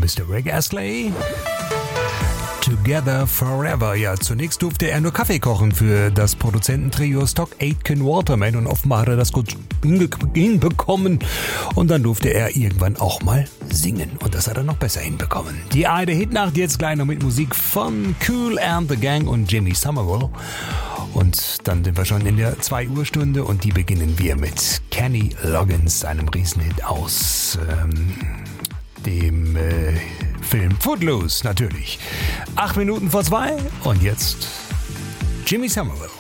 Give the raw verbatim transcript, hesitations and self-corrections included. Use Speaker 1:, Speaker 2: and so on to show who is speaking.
Speaker 1: Mister Rick Astley. Together Forever. Ja, zunächst durfte er nur Kaffee kochen für das Produzententrio Stock Aitken Waterman und offenbar hat er das gut hinbekommen. Und dann durfte er irgendwann auch mal singen und das hat er noch besser hinbekommen. Die alte Hitnacht jetzt gleich noch mit Musik von Kool and the Gang und Jimmy Somerville. Und dann sind wir schon in der zwei Uhr Stunde und die beginnen wir mit Kenny Loggins, einem Riesenhit aus ähm, dem äh, Film Footloose, natürlich. Acht Minuten vor zwei und jetzt Jimmy Somerville.